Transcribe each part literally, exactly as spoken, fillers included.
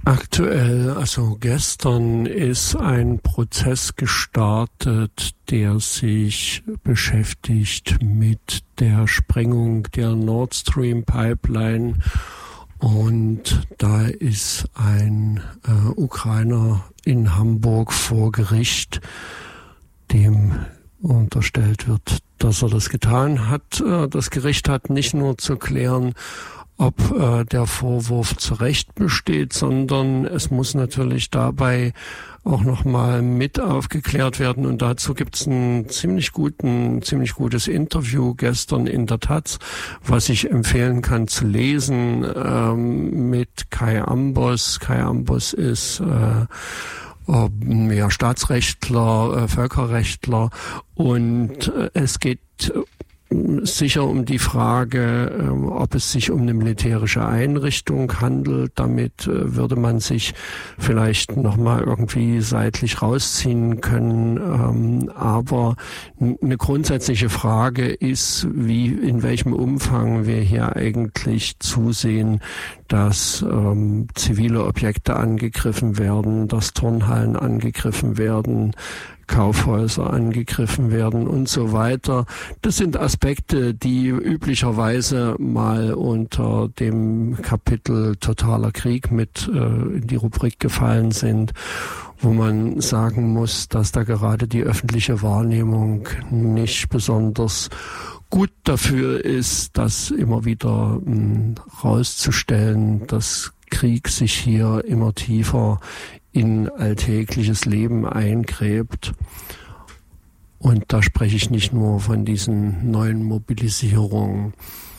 Aktuell, also gestern, ist ein Prozess gestartet, der sich beschäftigt mit der Sprengung der Nord Stream Pipeline. Und da ist ein äh, Ukrainer in Hamburg vor Gericht, dem unterstellt wird, dass er das getan hat. Äh, das Gericht hat nicht nur zu klären, ob äh, der Vorwurf zu Recht besteht, sondern es muss natürlich dabei auch nochmal mit aufgeklärt werden. Und dazu gibt's ein ziemlich guten, ziemlich gutes Interview gestern in der Taz, was ich empfehlen kann zu lesen, ähm, mit Kai Ambos. Kai Ambos ist äh, ja, Staatsrechtler, äh, Völkerrechtler, und äh, es geht sicher um die Frage, ob es sich um eine militärische Einrichtung handelt. Damit würde man sich vielleicht nochmal irgendwie seitlich rausziehen können. Aber eine grundsätzliche Frage ist, wie, in welchem Umfang wir hier eigentlich zusehen, dass ähm, zivile Objekte angegriffen werden, dass Turnhallen angegriffen werden, Kaufhäuser angegriffen werden und so weiter. Das sind Aspekte, die üblicherweise mal unter dem Kapitel Totaler Krieg mit äh, in die Rubrik gefallen sind, wo man sagen muss, dass da gerade die öffentliche Wahrnehmung nicht besonders gut dafür ist, das immer wieder mh, rauszustellen, dass Krieg sich hier immer tiefer in alltägliches Leben eingräbt. Und da spreche ich nicht nur von diesen neuen Mobilisierungen.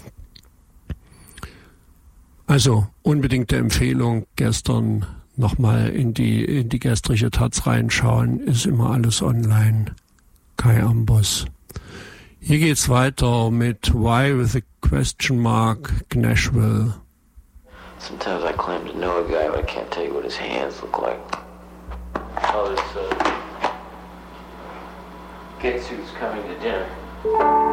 Also unbedingte Empfehlung, gestern nochmal in die, in die gestrige Taz reinschauen, ist immer alles online. Kai Ambos. Hier geht's weiter mit Why with a question mark, Nashville. Sometimes I claim to know a guy, but I can't tell you what his hands look like. Oh, this, uh, Getsu's coming to dinner.